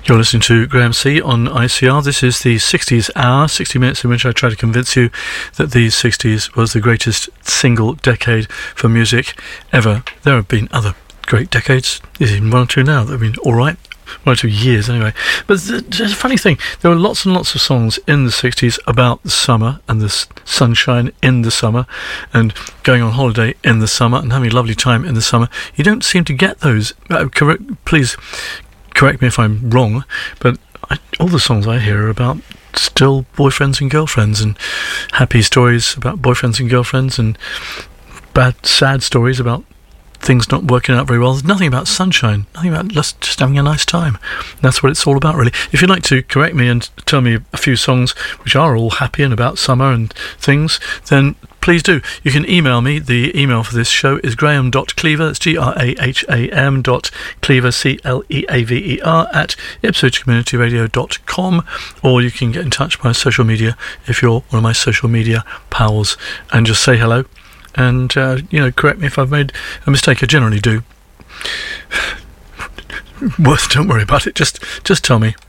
You're listening to Graham C on ICR. This is the 60s hour, 60 minutes in which I try to convince you that the 60s was the greatest single decade for music ever. There have been other great decades. There's even one or two now that have been alright. 1 or 2 years anyway. But there's a funny thing. There were lots and lots of songs in the 60s about the summer and the sunshine in the summer and going on holiday in the summer and having a lovely time in the summer. You don't seem to get those. Please correct me if I'm wrong, but all the songs I hear are about still boyfriends and girlfriends and happy stories about boyfriends and girlfriends and bad, sad stories about things not working out very well. There's nothing about sunshine, nothing about just having a nice time. That's what it's all about, really. If you'd like to correct me and tell me a few songs which are all happy and about summer and things, then please do. You can email me. The email for this show is graham.cleaver, that's graham.cleaver, CLEAVER, at ipswichcommunityradio.com, or you can get in touch by social media if you're one of my social media pals and just say hello. And, correct me if I've made a mistake. I generally do. Don't worry about it. Just tell me.